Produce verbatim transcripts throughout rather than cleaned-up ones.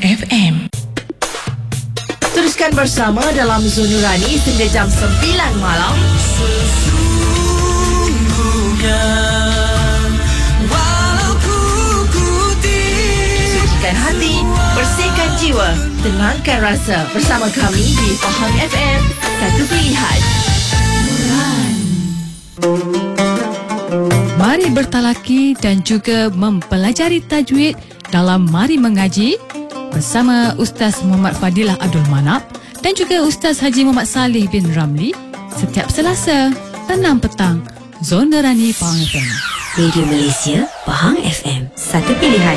F M. Teruskan bersama dalam Zon Nurani hingga jam sembilan malam. Sesungguhnya walau ku putih, sucikan hati, bersihkan jiwa, tenangkan rasa bersama kami di Pahang F M. Satu pilihan. Mari bertalaki dan juga mempelajari tajwid dalam Mari Mengaji bersama Ustaz Muhammad Fadilah Abdul Manap dan juga Ustaz Haji Muhammad Saleh bin Ramli setiap Selasa enam petang. Zon Nurani Pahang F M. Radio Malaysia Pahang F M. Satu pilihan.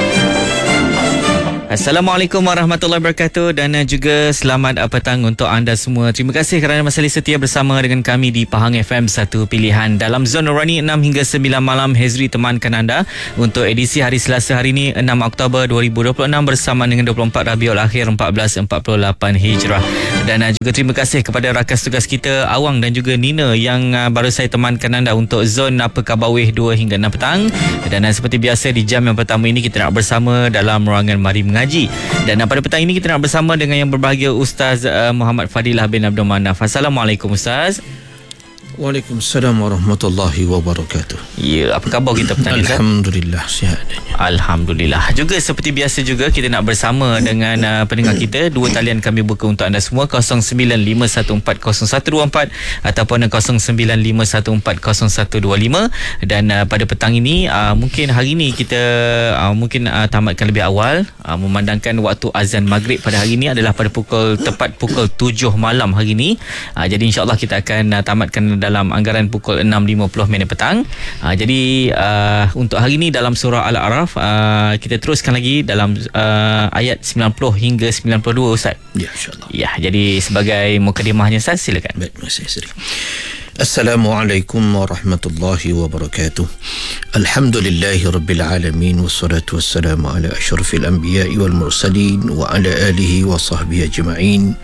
Assalamualaikum warahmatullahi wabarakatuh dan juga selamat petang untuk anda semua. Terima kasih kerana masih setia bersama dengan kami di Pahang F M Satu Pilihan. Dalam Zon Nurani enam hingga sembilan malam, Hezri temankan anda untuk edisi hari Selasa hari ini enam Oktober dua ribu dua puluh enam bersama dengan dua puluh empat Rabiul Akhir empat belas empat puluh lapan Hijrah. Dan uh, juga terima kasih kepada rakan tugas kita Awang dan juga Nina yang uh, baru saya temankan anda untuk Zon Apa Khabar Weh dua hingga enam petang. Dan uh, seperti biasa di jam yang pertama ini kita nak bersama dalam ruangan Mari Mengaji. Dan pada petang ini kita nak bersama dengan yang berbahagia Ustaz uh, Muhammad Fadilah bin Abdul Manaf. Assalamualaikum Ustaz. Waalaikumsalam warahmatullahi wabarakatuh. Ya, apa khabar kita petang ini? Alhamdulillah, sihat adanya. Alhamdulillah. Juga seperti biasa juga kita nak bersama dengan uh, pendengar kita. Dua talian kami buka untuk anda semua, kosong sembilan lima satu empat kosong satu dua empat ataupun kosong sembilan lima satu empat kosong satu dua lima. Dan uh, pada petang ini uh, mungkin hari ini kita uh, mungkin uh, tamatkan lebih awal, uh, memandangkan waktu azan maghrib pada hari ini adalah pada pukul tepat pukul tujuh malam hari ini. Uh, jadi insya-Allah kita akan uh, tamatkan dalam anggaran pukul enam lima puluh minit petang. Uh, jadi uh, untuk hari ini dalam surah Al-A'raf uh, kita teruskan lagi dalam uh, ayat sembilan puluh hingga sembilan puluh dua Ustaz. Ya, insya-Allah. Ya, jadi sebagai mukadimahnya Ustaz, silakan. Baik, terima kasih Sri. Assalamualaikum warahmatullahi wabarakatuh. Alhamdulillahi rabbil alamin wassalatu wassalamu ala asyrafil anbiya'i wal mursalin wa ala alihi wa sahbihi ajma'in.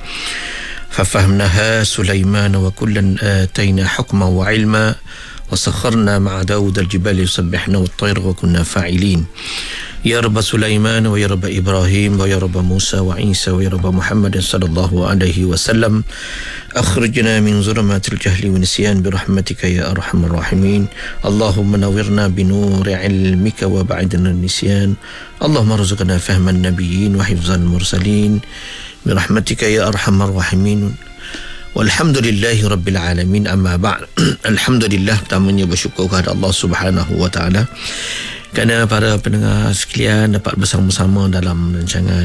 ففهمناها سليمان وكلا آتينا حكما وعلما وسخرنا مع داود الجبال يسبحنا والطير وكنا فاعلين يا رب سليمان ويا رب إبراهيم ويا رب موسى وعيسى ويا رب محمد صلى الله عليه وسلم أخرجنا من ظلمات الجهل والنسيان برحمتك يا أرحم الراحمين اللهم نورنا بنور علمك وبعدنا النسيان اللهم ارزقنا فهم النبيين وحفظ المرسلين برحمتك يا أرحم الراحمين walhamdulillahi rabbil alamin amma ba'd. Alhamdulillah, pertamanya bersyukur kepada Allah Subhanahu wa taala kerana para pendengar sekalian dapat bersama-sama dalam rancangan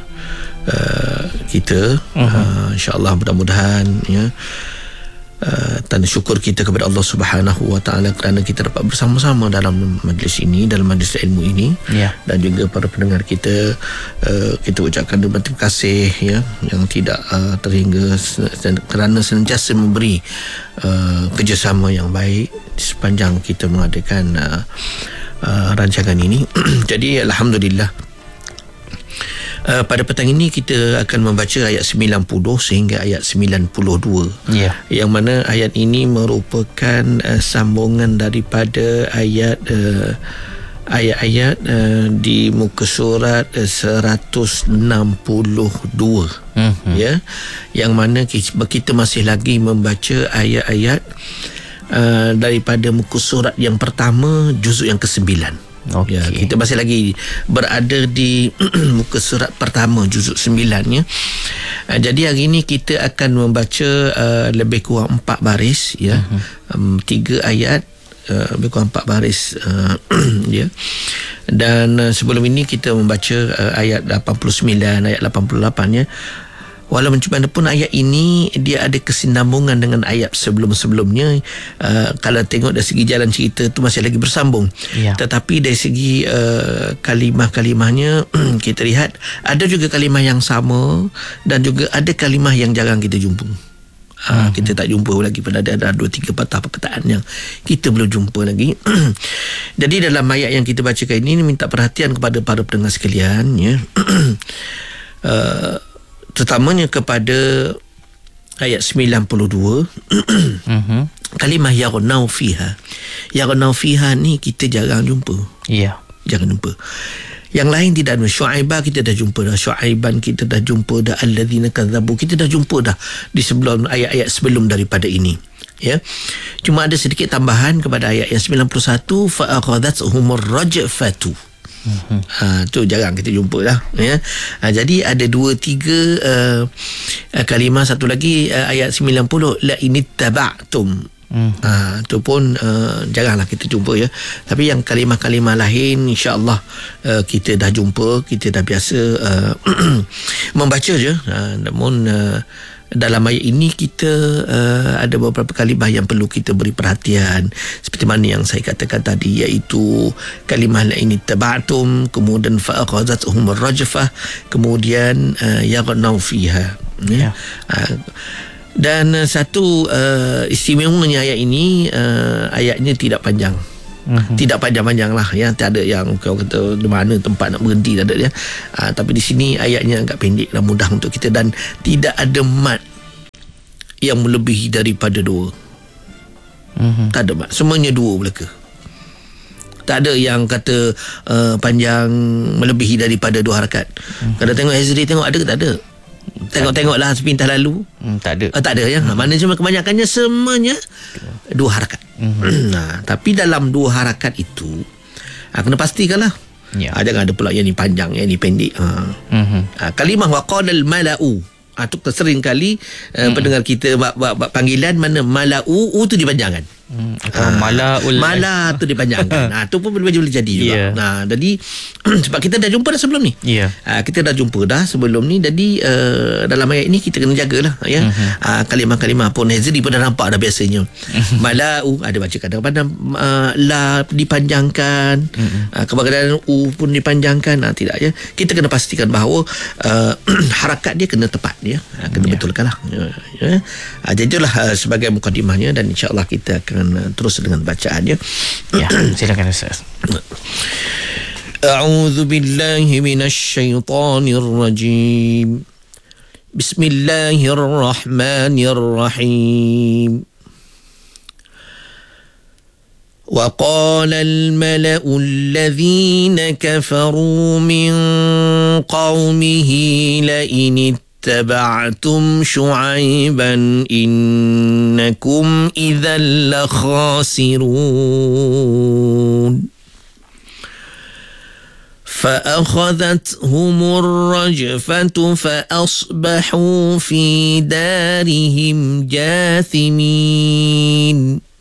uh, kita. Uh-huh. uh, insya-Allah mudah-mudahan ya Uh, tanda syukur kita kepada Allah Subhanahu wa taala kerana kita dapat bersama-sama dalam majlis ini, dalam majlis ilmu ini. Yeah. Dan juga para pendengar kita, uh, kita ucapkan terima kasih ya yang tidak uh, terhingga sen- kerana sentiasa memberi uh, kerjasama yang baik sepanjang kita mengadakan uh, uh, rancangan ini. Jadi alhamdulillah. Uh, pada petang ini kita akan membaca ayat sembilan puluh sehingga ayat sembilan puluh dua. Yeah. Yang mana ayat ini merupakan uh, sambungan daripada ayat uh, ayat-ayat uh, di muka surat uh, seratus enam puluh dua. Mm-hmm. Ya. Yang mana kita, kita masih lagi membaca ayat-ayat uh, daripada muka surat yang pertama juzuk yang kesembilan. Okay. Ya, kita masih lagi berada di muka surat pertama juzuk sembilan ya. Uh, jadi hari ini kita akan membaca uh, lebih kurang empat baris ya. Uh-huh. Um, tiga ayat uh, lebih kurang empat baris uh, ya. Dan uh, sebelum ini kita membaca uh, ayat lapan puluh sembilan, ayat lapan puluh lapan ya. Walau macam mana pun ayat ini dia ada kesinambungan dengan ayat sebelum-sebelumnya. Uh, kalau tengok dari segi jalan cerita tu masih lagi bersambung. Ya. Tetapi dari segi uh, kalimah-kalimahnya kita lihat ada juga kalimah yang sama dan juga ada kalimah yang jarang kita jumpa. Uh, hmm. Kita tak jumpa lagi pada ada, ada dua tiga patah perkataan yang kita belum jumpa lagi. Jadi dalam ayat yang kita bacakan ini minta perhatian kepada para pendengar sekalian ya. uh, Terutamanya kepada ayat sembilan puluh dua. uh-huh. Kalimah yarnau fiha. Yarnau fiha ni kita jarang jumpa. Ya. Yeah. Jarang jumpa. Yang lain tidak ada. Syuaibah kita dah jumpa dah. Syuaiban kita dah jumpa dah. Alladzina kadzabu kita dah jumpa dah di sebelum ayat-ayat sebelum daripada ini. Ya. Cuma ada sedikit tambahan kepada ayat yang sembilan puluh satu, fa akhadhatshumur rajfatu. Uh-huh. Ha, tu jarang kita jumpa lah, ya. Ha, jadi ada dua tiga uh, kalimah. Satu lagi uh, ayat sembilan puluh, la inittaba'tum. Hmm. Ha, tu pun uh, jaranglah kita jumpa, ya. Tapi yang kalimah-kalimah lain insya-Allah uh, kita dah jumpa, kita dah biasa uh, membaca je. Ha, namun uh, dalam ayat ini kita uh, ada beberapa kalimah yang perlu kita beri perhatian, seperti mana yang saya katakan tadi, iaitu kalimah la ini taba'tum, kemudian fa akhadhathum ar-rajfah, kemudian uh, yaghnau fiha, ya. Uh, dan uh, satu uh, istimewanya ayat ini, uh, ayatnya tidak panjang. Uh-huh. Tidak panjang-panjang lah, ya. Tak ada yang kau kata di mana tempat nak berhenti, tak ada, ya. Ha, tapi di sini ayatnya agak pendek dan mudah untuk kita, dan tidak ada mat yang melebihi daripada dua. Uh-huh. Tak ada mat, semuanya dua belaka. Tak ada yang kata uh, panjang melebihi daripada dua harakat. Uh-huh. Kalau tengok Hezri, tengok ada ke tak ada? Tengok-tengoklah sepintas lalu. Hmm, tak ada. Uh, tak ada, ya. Hmm. Mana cuma kebanyakannya semuanya dua harakat. Hmm. Nah, tapi dalam dua harakat itu, ha, kena pastikanlah. Ya. Ha, jangan ada pula yang ni panjang, yang ni pendek. Ha. Hmm. Ha, kalimah waqalal mala'u. Ha, tu sering kali uh, hmm. pendengar kita bak, bak, bak panggilan mana mala'u, u tu dipanjangkan. Hmm, atau ha, mala'ul mala tu dipanjangkan. Ha, tu pun boleh boleh jadi juga. Yeah. Nah, jadi sebab kita dah jumpa dah sebelum ni. Yeah. Ha, kita dah jumpa dah sebelum ni. Jadi uh, dalam ayat ini kita kena jagalah, ya. Uh-huh. Ha, kalimah-kalimah pun Hezri pun dah nampak dah biasanya. Uh-huh. Mala'u ada baca kadang-kadang uh, la dipanjangkan. Uh-huh. Ha, kadang-kadang u pun dipanjangkan. Ha, tidak, ya. Kita kena pastikan bahawa uh, harakat dia kena tepat, ya. Ha, kena yeah. betulkanlah. Ya. Ya. Ha, jadilah uh, sebagai mukadimahnya, dan insya-Allah kita akan terus dengan bacaannya. Ya, silakan Ustaz. A'udzu billahi minasy syaithanir rajim. Bismillahirrahmanirrahim. وقال الملأ الذين كفروا من قومه لئن اتبعتم شعيبا إنكم إذا لخاسرون فأخذتهم الرجفة فأصبحوا في دارهم جاثمين